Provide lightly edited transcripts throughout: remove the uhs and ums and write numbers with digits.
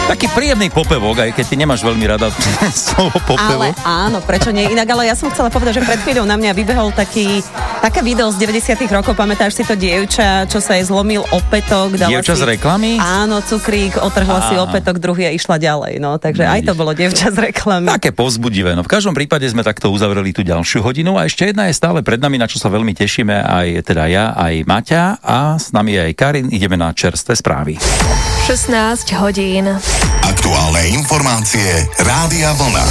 Taký príjemný popevok, aj keď ty nemáš veľmi rada slovo popevok. Ale áno, prečo nie? Inak, ale ja som chcela povedať, že pred chvíľou na mňa vybehol také video z 90. rokov, pamätáš si to dievča, čo sa jej zlomil opätok? Dievča z reklamy? Áno, cukrík, otrhla si opätok, druhý a išla ďalej, no, takže aj to bolo dievča z reklamy. Také povzbudivé, no v každom prípade sme takto uzavreli tú ďalšiu hodinu a ešte jedna je stále pred nami, na čo sa veľmi tešíme, aj teda ja, aj Maťa a s nami je aj Karin, ideme na čerstvé správy. 16 hodín. Aktuálne informácie Rádia Vlna.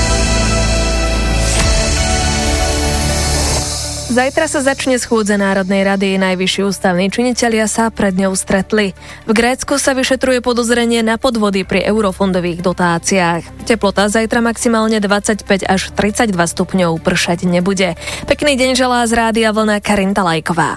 Zajtra sa začne schôdza Národnej rady. Najvyšší ústavní činitelia sa pred ňou stretli. V Grécku sa vyšetruje podozrenie na podvody pri eurofondových dotáciách. Teplota zajtra maximálne 25 až 32 stupňov, pršať nebude. Pekný deň želá z Rádia Vlna Karinta Lajková.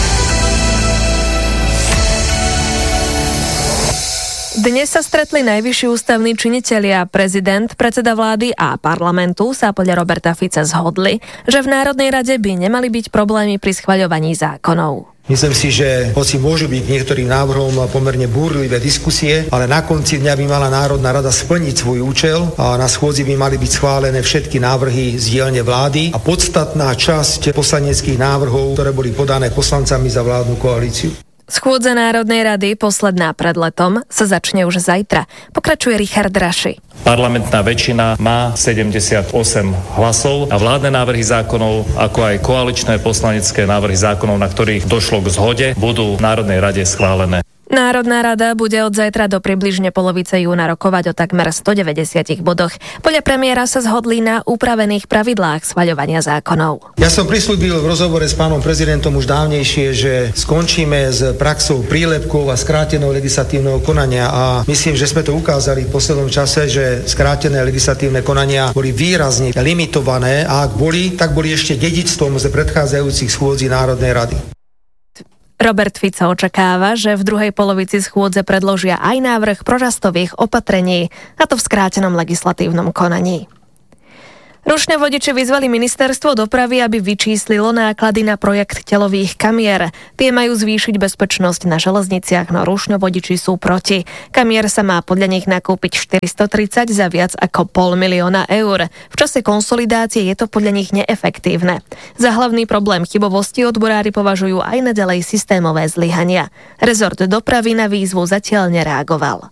Dnes sa stretli najvyšší ústavní činitelia. Prezident, predseda vlády a parlamentu sa podľa Roberta Fica zhodli, že v Národnej rade by nemali byť problémy pri schvaľovaní zákonov. Myslím si, že hoci môžu byť k niektorým návrhom pomerne búrlivé diskusie, ale na konci dňa by mala Národná rada splniť svoj účel a na schôdzi by mali byť schválené všetky návrhy z dielne vlády a podstatná časť poslaneckých návrhov, ktoré boli podané poslancami za vládnu koalíciu. Schôdza Národnej rady, posledná pred letom, sa začne už zajtra. Pokračuje Richard Raši. Parlamentná väčšina má 78 hlasov a vládne návrhy zákonov, ako aj koaličné poslanecké návrhy zákonov, na ktorých došlo k zhode, budú v Národnej rade schválené. Národná rada bude od zajtra do približne polovice júna rokovať o takmer 190 bodoch. Podľa premiéra sa zhodli na upravených pravidlách schvaľovania zákonov. Ja som prisľúbil v rozhovore s pánom prezidentom už dávnejšie, že skončíme s praxou prílepkov a skráteného legislatívneho konania a myslím, že sme to ukázali v poslednom čase, že skrátené legislatívne konania boli výrazne limitované a ak boli, tak boli ešte dedičstvom z predchádzajúcich schôdzí Národnej rady. Robert Fico očakáva, že v druhej polovici schôdze predložia aj návrh prorastových opatrení, a to v skrátenom legislatívnom konaní. Rušne vodiči vyzvali ministerstvo dopravy, aby vyčíslilo náklady na projekt telových kamier. Tie majú zvýšiť bezpečnosť na železniciach, no rušne vodiči sú proti. Kamier sa má podľa nich nakúpiť 430 za viac ako 500 000 eur. V čase konsolidácie je to podľa nich neefektívne. Za hlavný problém chybovosti odborári považujú aj naďalej systémové zlyhania. Rezort dopravy na výzvu zatiaľ nereagoval.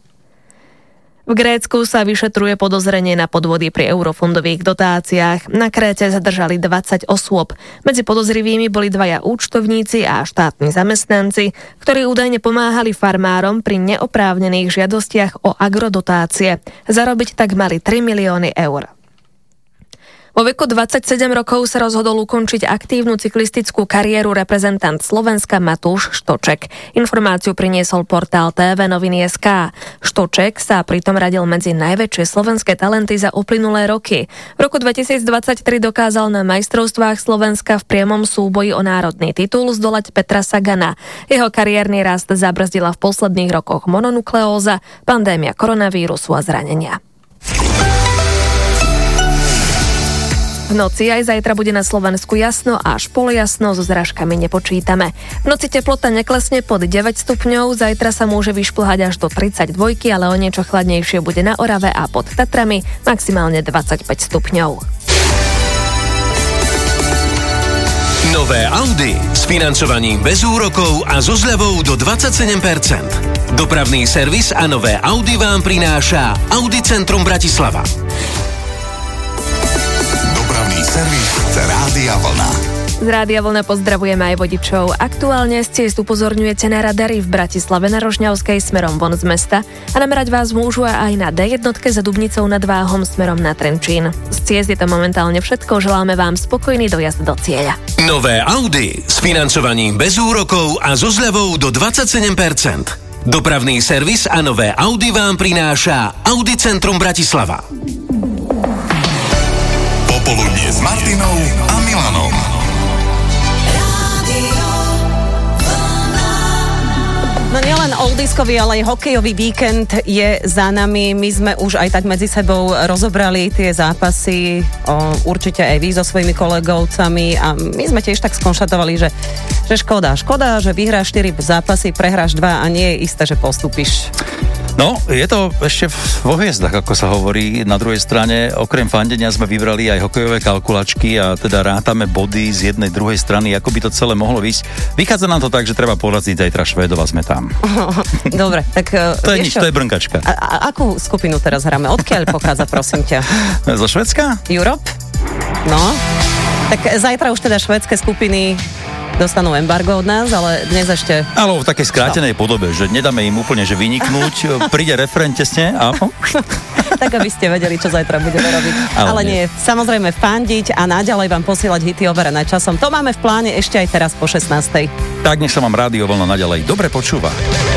V Grécku sa vyšetruje podozrenie na podvody pri eurofondových dotáciách. Na Kréte zadržali 20 osôb. Medzi podozrivými boli 2 účtovníci a štátni zamestnanci, ktorí údajne pomáhali farmárom pri neoprávnených žiadostiach o agrodotácie. Zarobiť tak mali 3 milióny eur. Vo veku 27 rokov sa rozhodol ukončiť aktívnu cyklistickú kariéru reprezentant Slovenska Matúš Štoček. Informáciu priniesol portál TV Noviny.sk. Štoček sa pritom radil medzi najväčšie slovenské talenty za uplynulé roky. V roku 2023 dokázal na majstrovstvách Slovenska v priamom súboji o národný titul zdolať Petra Sagana. Jeho kariérny rast zabrzdila v posledných rokoch mononukleóza, pandémia koronavírusu a zranenia. V noci aj zajtra bude na Slovensku jasno až poljasno, so zrážkami nepočítame. V noci teplota neklesne pod 9 stupňov, zajtra sa môže vyšplhať až do 32, ale o niečo chladnejšie bude na Orave a pod Tatrami, maximálne 25 stupňov. Nové Audi s financovaním bez úrokov a so zľavou do 27%. Dopravný servis a nové Audi vám prináša Audi Centrum Bratislava. Servis Rádia Vlna. Z Rádia Vlna pozdravujeme aj vodičov. Aktuálne z ciest upozorňujete na radary v Bratislave na Rožňavskej smerom von z mesta a namerať vás môžu aj na D1 za Dubnicou nad Váhom smerom na Trenčín. Z ciest je to momentálne všetko, želáme vám spokojný dojazd do cieľa. Nové Audi s financovaním bez úrokov a so zľavou do 27%. Dopravný servis a nové Audi vám prináša Audi Centrum Bratislava. Popoludnie s Martinou a Milanom. No nielen oldiskový, ale aj hokejový víkend je za nami. My sme už aj tak medzi sebou rozobrali tie zápasy, určite aj vy so svojimi kolegovcami a my sme tiež tak skonštatovali, že škoda, že vyhráš 4 zápasy, prehráš 2 a nie je isté, že postupíš. No, je to ešte vo hviezdach, ako sa hovorí. Na druhej strane, okrem fandenia sme vybrali aj hokejové kalkulačky a teda rátame body z jednej, druhej strany, ako by to celé mohlo ísť. Vychádza nám to tak, že treba poraziť zajtra Švédov a sme tam. Dobre, tak... To je nič, to je brnkačka. A akú skupinu teraz hráme? Odkiaľ pochádza, prosím ťa? Zo Švédska? Europe? No. Tak zajtra už teda švédske skupiny dostanú embargo od nás, ale dnes ešte... Ale v takej skrátenej podobe, že nedáme im úplne, že vyniknúť, príde referent tesne a... Tak, aby ste vedeli, čo zajtra budeme robiť. Ale nie, samozrejme fandiť a naďalej vám posielať hity overené časom. To máme v pláne ešte aj teraz po 16. Tak nech sa vám Rádio Vlna naďalej dobre počúva.